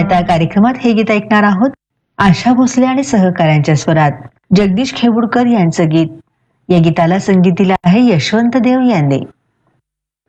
आता कार्यक्रमात हे गीत ऐकणार आहोत आशा भोसले आणि सहकाऱ्यांच्या स्वरात जगदीश खेबुडकर यांचं गीत. या गीताला संगीत दिलं आहे यशवंत देव यांनी.